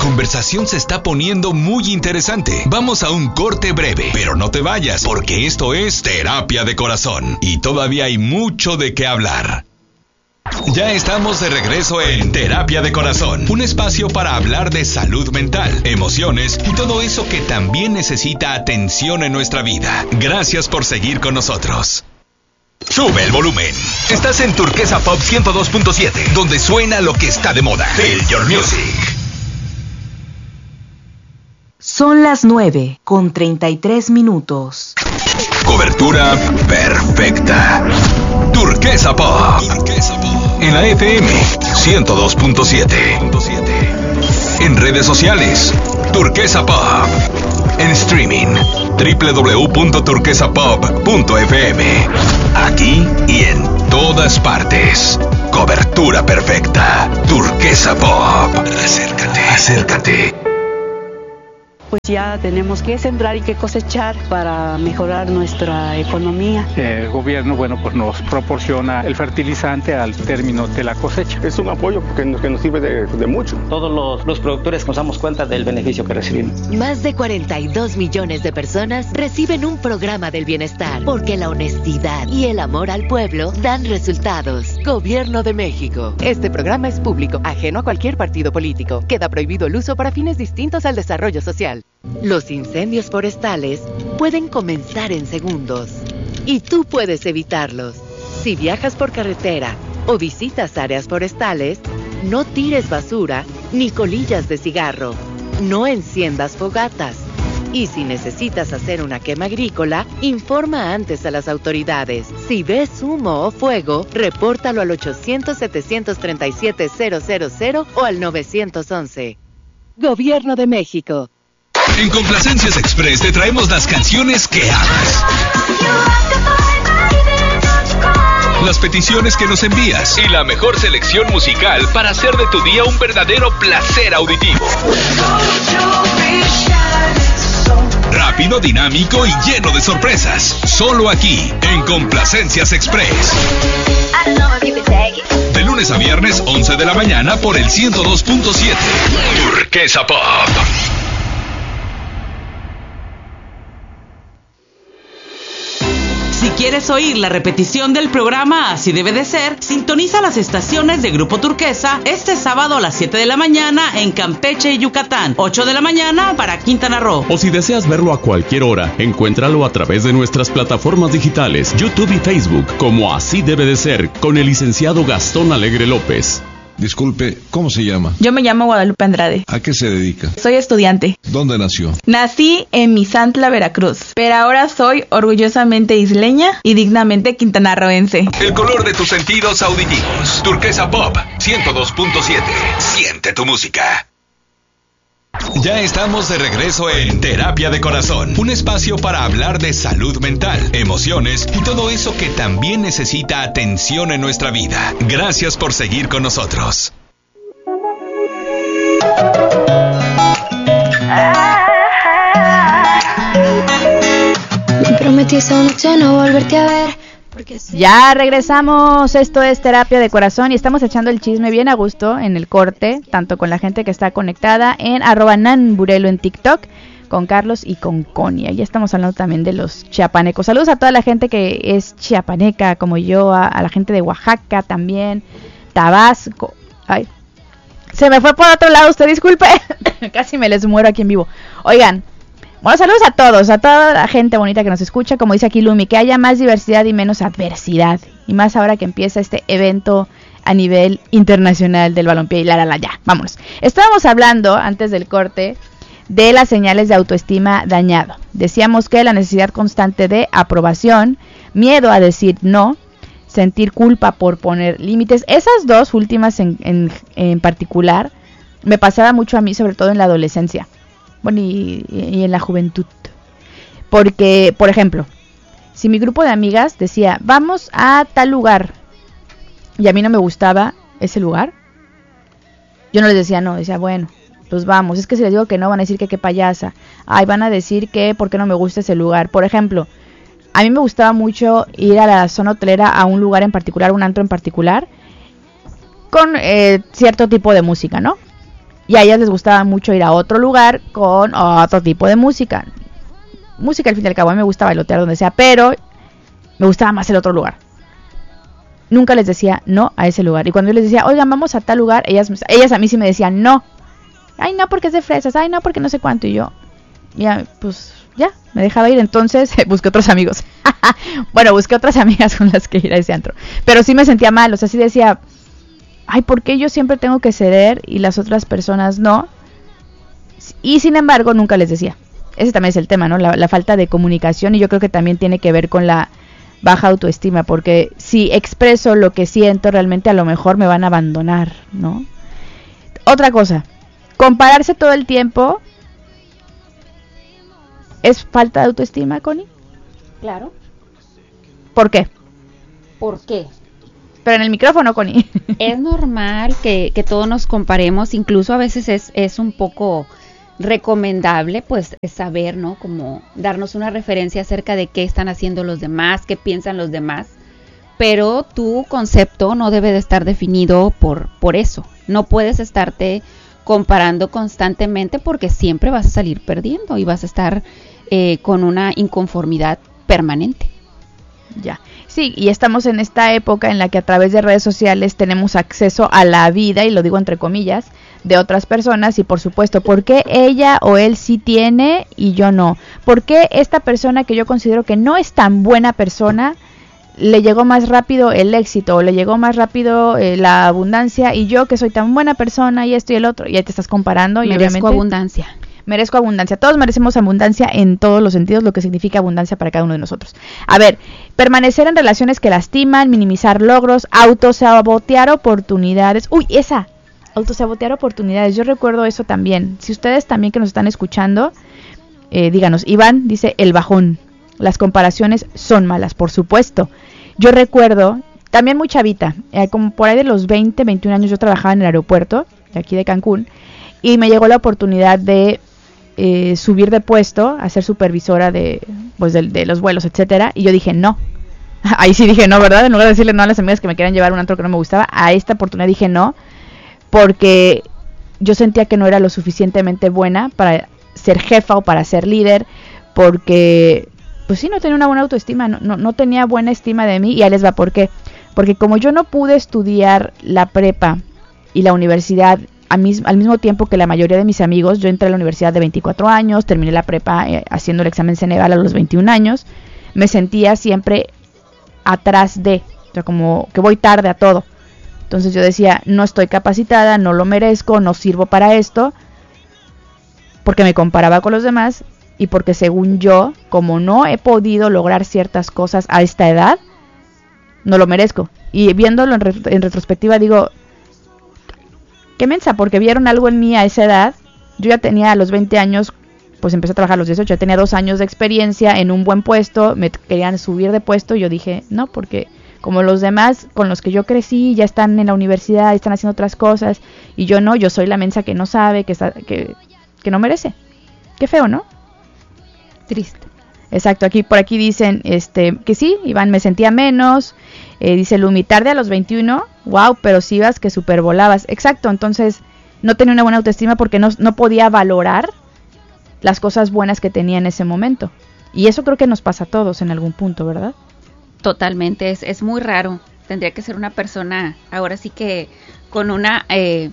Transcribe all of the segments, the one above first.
conversación se está poniendo muy interesante. Vamos a un corte breve, pero no te vayas, porque esto es Terapia de Corazón y todavía hay mucho de qué hablar. Ya estamos de regreso en Terapia de Corazón, un espacio para hablar de salud mental, emociones y todo eso que también necesita atención en nuestra vida. Gracias por seguir con nosotros. Sube el volumen. Estás en Turquesa Pop 102.7, donde suena lo que está de moda. Feel your music. Son las 9:33. Cobertura perfecta. Turquesa Pop. En la FM 102.7. En redes sociales, Turquesa Pop. En streaming, www.turquesapop.fm. Aquí y en todas partes. Cobertura perfecta. Turquesa Pop. Acércate. Pues ya tenemos que sembrar y que cosechar para mejorar nuestra economía. El gobierno, pues nos proporciona el fertilizante al término de la cosecha. Es un apoyo que nos sirve de mucho. Todos los productores nos damos cuenta del beneficio que recibimos. Más de 42 millones de personas reciben un programa del bienestar, porque la honestidad y el amor al pueblo dan resultados. Gobierno de México. Este programa es público, ajeno a cualquier partido político. Queda prohibido el uso para fines distintos al desarrollo social. Los incendios forestales pueden comenzar en segundos y tú puedes evitarlos. Si viajas por carretera o visitas áreas forestales, no tires basura ni colillas de cigarro. No enciendas fogatas. Y si necesitas hacer una quema agrícola, informa antes a las autoridades. Si ves humo o fuego, repórtalo al 800-737-000 o al 911. Gobierno de México. En Complacencias Express te traemos las canciones que amas, las peticiones que nos envías y la mejor selección musical para hacer de tu día un verdadero placer auditivo. Rápido, dinámico y lleno de sorpresas. Solo aquí, en Complacencias Express. De lunes a viernes, 11 de la mañana por el 102.7. Turquesa Pop. Si quieres oír la repetición del programa Así Debe de Ser, sintoniza las estaciones de Grupo Turquesa este sábado a las 7 de la mañana en Campeche y Yucatán, 8 de la mañana para Quintana Roo. O si deseas verlo a cualquier hora, encuéntralo a través de nuestras plataformas digitales, YouTube y Facebook, como Así Debe de Ser, con el licenciado Gastón Alegre López. Disculpe, ¿cómo se llama? Yo me llamo Guadalupe Andrade. ¿A qué se dedica? Soy estudiante. ¿Dónde nació? Nací en Misantla, Veracruz, pero ahora soy orgullosamente isleña y dignamente quintanarroense. El color de tus sentidos auditivos. Turquesa Pop 102.7. Siente tu música. Ya estamos de regreso en Terapia de Corazón, un espacio para hablar de salud mental, emociones y todo eso que también necesita atención en nuestra vida. Gracias por seguir con nosotros. Me prometí esta noche no volverte a ver. Ya regresamos, esto es Terapia de Corazón y estamos echando el chisme bien a gusto en el corte, tanto con la gente que está conectada en @nanburelo en TikTok, con Carlos y con Conia. Ya estamos hablando también de los chiapanecos. Saludos a toda la gente que es chiapaneca como yo, a la gente de Oaxaca también, Tabasco. Ay, se me fue por otro lado, usted disculpe, casi me les muero aquí en vivo. Oigan, bueno, saludos a todos, a toda la gente bonita que nos escucha, como dice aquí Lumi, que haya más diversidad y menos adversidad. Y más ahora que empieza este evento a nivel internacional del balompié. Y ya, vámonos. Estábamos hablando, antes del corte, de las señales de autoestima dañado. Decíamos que la necesidad constante de aprobación, miedo a decir no, sentir culpa por poner límites. Esas dos últimas en particular, me pasaba mucho a mí, sobre todo en la adolescencia. Bueno, y en la juventud. Porque, por ejemplo, si mi grupo de amigas decía, vamos a tal lugar, y a mí no me gustaba ese lugar, yo no les decía no, decía, bueno, pues vamos. Es que si les digo que no, van a decir que qué payasa. Ay, van a decir que por qué no me gusta ese lugar. Por ejemplo, a mí me gustaba mucho ir a la zona hotelera, a un lugar en particular, un antro en particular, con cierto tipo de música, ¿no? Y a ellas les gustaba mucho ir a otro lugar con otro tipo de música. Música al fin y al cabo, a mí me gusta bailotear donde sea, pero me gustaba más el otro lugar. Nunca les decía no a ese lugar. Y cuando yo les decía, oigan, vamos a tal lugar, ellas a mí sí me decían no. Ay, no, porque es de fresas. Ay, no, porque no sé cuánto. Y yo, ya, pues, ya, me dejaba ir. Entonces, busqué otros amigos. Bueno, busqué otras amigas con las que ir a ese antro. Pero sí me sentía mal, o sea, sí decía, ay, ¿por qué yo siempre tengo que ceder y las otras personas no? Y sin embargo, nunca les decía. Ese también es el tema, ¿no? La falta de comunicación, y yo creo que también tiene que ver con la baja autoestima, porque si expreso lo que siento, realmente a lo mejor me van a abandonar, ¿no? Otra cosa, compararse todo el tiempo es falta de autoestima, Connie. Claro. ¿Por qué? ¿Por qué? Pero en el micrófono, Connie. Es normal que todos nos comparemos, incluso a veces es un poco recomendable, pues, saber, ¿no? Como darnos una referencia acerca de qué están haciendo los demás, qué piensan los demás, pero tu concepto no debe de estar definido por eso. No puedes estarte comparando constantemente porque siempre vas a salir perdiendo y vas a estar con una inconformidad permanente. Ya, sí, y estamos en esta época en la que a través de redes sociales tenemos acceso a la vida, y lo digo entre comillas, de otras personas, y por supuesto, ¿por qué ella o él sí tiene y yo no? ¿Por qué esta persona que yo considero que no es tan buena persona le llegó más rápido el éxito, o le llegó más rápido la abundancia, y yo que soy tan buena persona y esto y el otro? Y ahí te estás comparando. Y merezco abundancia. Merezco abundancia. Todos merecemos abundancia en todos los sentidos, lo que significa abundancia para cada uno de nosotros. A ver, permanecer en relaciones que lastiman, minimizar logros, autosabotear oportunidades. Uy, esa, autosabotear oportunidades. Yo recuerdo eso también. Si ustedes también que nos están escuchando, díganos. Iván dice, el bajón. Las comparaciones son malas, por supuesto. Yo recuerdo, también muy chavita, como por ahí de los 20, 21 años, yo trabajaba en el aeropuerto de aquí de Cancún, y me llegó la oportunidad de subir de puesto, a ser supervisora de los vuelos, etcétera, y yo dije no. Ahí sí dije no, ¿verdad? En lugar de decirle no a las amigas que me querían llevar a un antro que no me gustaba, a esta oportunidad dije no, porque yo sentía que no era lo suficientemente buena para ser jefa o para ser líder, porque pues sí, no tenía una buena autoestima, no tenía buena estima de mí. Y ahí les va, ¿por qué? Porque como yo no pude estudiar la prepa y la universidad al mismo tiempo que la mayoría de mis amigos, yo entré a la universidad de 24 años, terminé la prepa haciendo el examen Ceneval a los 21 años, me sentía siempre atrás de, o sea, como que voy tarde a todo. Entonces yo decía, no estoy capacitada, no lo merezco, no sirvo para esto, porque me comparaba con los demás, y porque según yo, como no he podido lograr ciertas cosas a esta edad, no lo merezco. Y viéndolo en retrospectiva digo, qué mensa, porque vieron algo en mí a esa edad. Yo ya tenía a los 20 años, pues empecé a trabajar a los 18, ya tenía 2 años de experiencia en un buen puesto, me querían subir de puesto, y yo dije, no, porque como los demás con los que yo crecí ya están en la universidad, están haciendo otras cosas, y yo no, yo soy la mensa que no sabe, que no merece. Qué feo, ¿no? Triste. Exacto, por aquí dicen que sí, Iván, me sentía menos. Dice Lumi, tarde a los 21, wow, pero sí ibas que supervolabas. Exacto, entonces no tenía una buena autoestima porque no podía valorar las cosas buenas que tenía en ese momento. Y eso creo que nos pasa a todos en algún punto, ¿verdad? Totalmente, es muy raro. Tendría que ser una persona, ahora sí que con una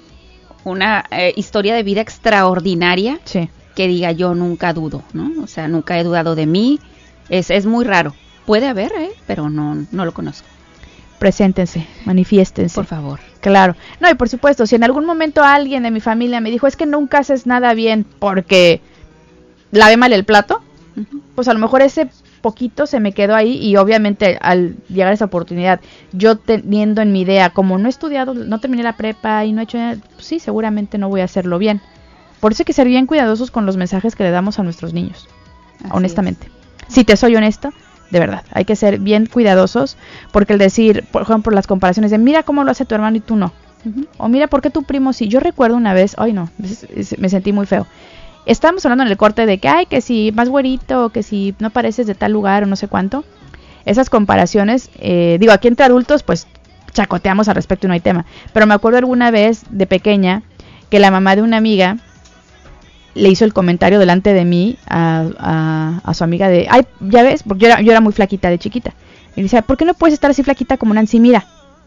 historia de vida extraordinaria. Sí. Que diga yo nunca dudo, ¿no? O sea, nunca he dudado de mí. Es muy raro. Puede haber, pero no lo conozco. Preséntense, manifiéstense. Por favor. Claro. No, y por supuesto, si en algún momento alguien de mi familia me dijo, es que nunca haces nada bien porque lavé mal el plato, pues a lo mejor ese poquito se me quedó ahí, y obviamente al llegar a esa oportunidad, yo teniendo en mi idea, como no he estudiado, no terminé la prepa y no he hecho nada, pues sí, seguramente no voy a hacerlo bien. Por eso hay que ser bien cuidadosos con los mensajes que le damos a nuestros niños, honestamente. Si te soy honesto, de verdad, hay que ser bien cuidadosos, porque el decir, por ejemplo, las comparaciones de mira cómo lo hace tu hermano y tú no, o mira por qué tu primo sí. Yo recuerdo una vez, ay no, me sentí muy feo. Estábamos hablando en el corte de que, ay, que si más güerito, que si no pareces de tal lugar o no sé cuánto. Esas comparaciones, digo, aquí entre adultos, pues chacoteamos al respecto y no hay tema. Pero me acuerdo alguna vez de pequeña que la mamá de una amiga le hizo el comentario delante de mí a su amiga de, ay, ya ves, porque yo era muy flaquita de chiquita. Y dice, ¿por qué no puedes estar así flaquita como Nancy? Mira.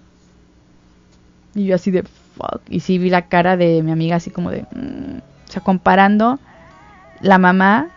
Y yo así de, fuck. Y sí vi la cara de mi amiga así como de, o sea, comparando la mamá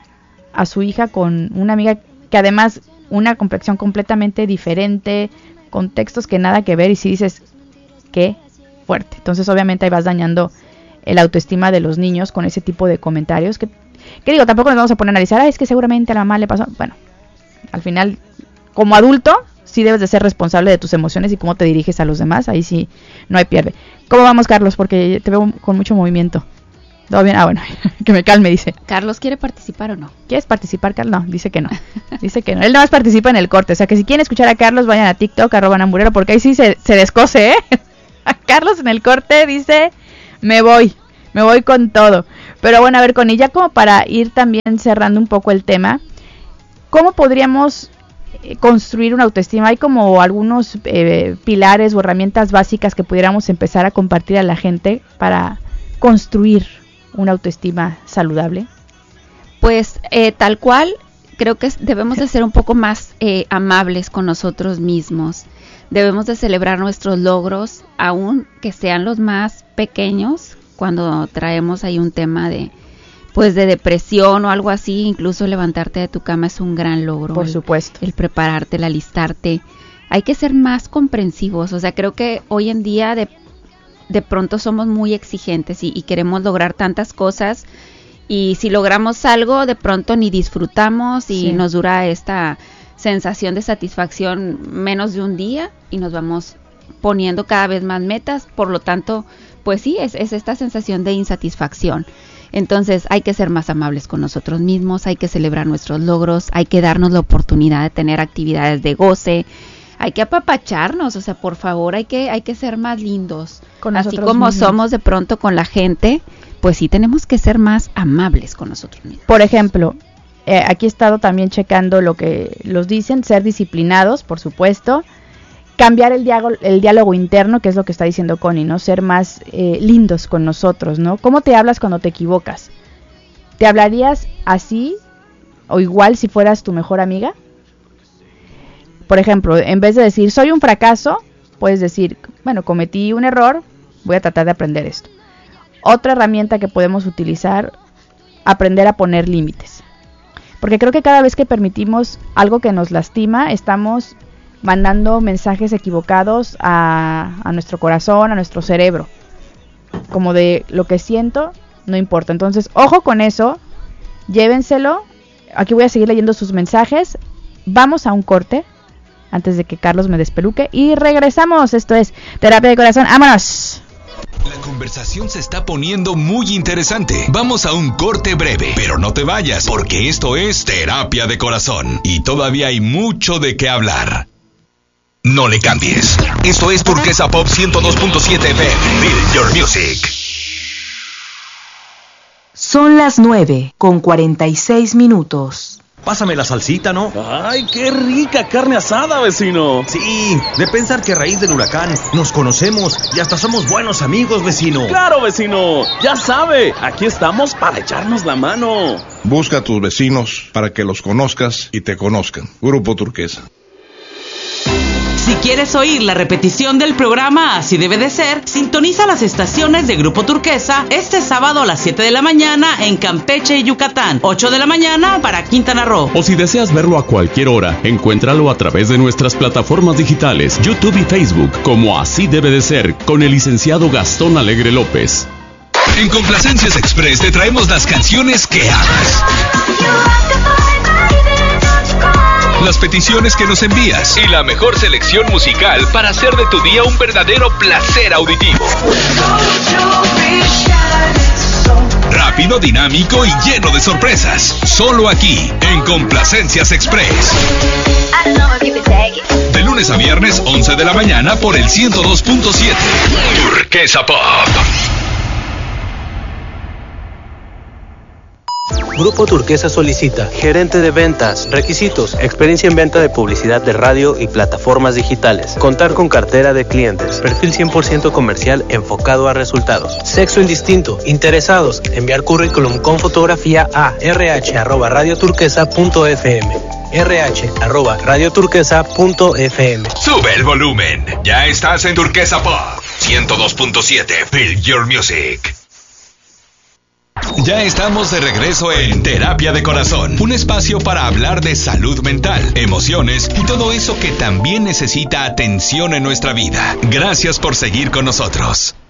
a su hija con una amiga que además una complexión completamente diferente, contextos que nada que ver, y si dices, qué fuerte. Entonces obviamente ahí vas dañando el autoestima de los niños con ese tipo de comentarios que digo, tampoco nos vamos a poner a analizar, es que seguramente a la mamá le pasó. Bueno, al final, como adulto, sí debes de ser responsable de tus emociones y cómo te diriges a los demás, ahí sí no hay pierde. ¿Cómo vamos, Carlos? Porque te veo con mucho movimiento. ¿Todo bien? Ah, bueno, que me calme, dice. ¿Carlos quiere participar o no? ¿Quieres participar, Carlos? No, dice que no. Dice que no. Él nada más participa en el corte. O sea, que si quieren escuchar a Carlos, vayan a TikTok, @Namburero, porque ahí sí se descose, ¿eh? A Carlos en el corte dice, me voy con todo. Pero bueno, a ver, Connie, ya como para ir también cerrando un poco el tema, ¿cómo podríamos construir una autoestima? Hay como algunos pilares o herramientas básicas que pudiéramos empezar a compartir a la gente para construir una autoestima saludable. Pues tal cual, creo que debemos de ser un poco más amables con nosotros mismos. Debemos de celebrar nuestros logros, aun que sean los más pequeños. Cuando traemos ahí un tema de depresión o algo así, incluso levantarte de tu cama es un gran logro. Por supuesto. El prepararte, el alistarte. Hay que ser más comprensivos. O sea, creo que hoy en día de pronto somos muy exigentes y queremos lograr tantas cosas, y si logramos algo, de pronto ni disfrutamos y nos dura esta sensación de satisfacción menos de un día y nos vamos poniendo cada vez más metas. Por lo tanto, pues sí, es esta sensación de insatisfacción. Entonces hay que ser más amables con nosotros mismos, hay que celebrar nuestros logros, hay que darnos la oportunidad de tener actividades de goce, hay que apapacharnos, o sea, por favor, hay que ser más lindos. Así como mismos somos de pronto con la gente, pues sí tenemos que ser más amables con nosotros mismos. Por ejemplo, aquí he estado también checando lo que los dicen, ser disciplinados, por supuesto, cambiar el diálogo interno, que es lo que está diciendo Connie, ¿no? Ser más lindos con nosotros, ¿no? ¿Cómo te hablas cuando te equivocas? ¿Te hablarías así o igual si fueras tu mejor amiga? Por ejemplo, en vez de decir, soy un fracaso, puedes decir, bueno, cometí un error, voy a tratar de aprender esto. Otra herramienta que podemos utilizar, aprender a poner límites. Porque creo que cada vez que permitimos algo que nos lastima, estamos mandando mensajes equivocados a nuestro corazón, a nuestro cerebro. Como de, lo que siento, no importa. Entonces, ojo con eso, llévenselo. Aquí voy a seguir leyendo sus mensajes. Vamos a un corte antes de que Carlos me despeluque y regresamos. Esto es Terapia de Corazón. ¡Vámonos! La conversación se está poniendo muy interesante. Vamos a un corte breve, pero no te vayas, porque esto es Terapia de Corazón y todavía hay mucho de qué hablar. No le cambies. Esto es Turquesa Pop 102.7 FM. Feel your music. Son las 9:46. Pásame la salsita, ¿no? ¡Ay, qué rica carne asada, vecino! Sí, de pensar que a raíz del huracán nos conocemos y hasta somos buenos amigos, vecino. ¡Claro, vecino! Ya sabe, aquí estamos para echarnos la mano. Busca a tus vecinos para que los conozcas y te conozcan. Grupo Turquesa. Si quieres oír la repetición del programa Así Debe de Ser, sintoniza las estaciones de Grupo Turquesa este sábado a las 7 de la mañana en Campeche y Yucatán, 8 de la mañana para Quintana Roo. O si deseas verlo a cualquier hora, encuéntralo a través de nuestras plataformas digitales, YouTube y Facebook, como Así Debe de Ser, con el licenciado Gastón Alegre López. En Complacencias Express te traemos las canciones que amas, las peticiones que nos envías y la mejor selección musical para hacer de tu día un verdadero placer auditivo. Rápido, dinámico y lleno de sorpresas. Solo aquí, en Complacencias Express. De lunes a viernes, 11 de la mañana por el 102.7. Turquesa Pop. Grupo Turquesa solicita gerente de ventas. Requisitos: experiencia en venta de publicidad de radio y plataformas digitales. Contar con cartera de clientes. Perfil 100% comercial enfocado a resultados. Sexo indistinto. Interesados: enviar currículum con fotografía a rh@radioturquesa.fm. rh@radioturquesa.fm. Sube el volumen. Ya estás en Turquesa Pop 102.7. Feel your music. Ya estamos de regreso en Terapia de Corazón, un espacio para hablar de salud mental, emociones y todo eso que también necesita atención en nuestra vida. Gracias por seguir con nosotros.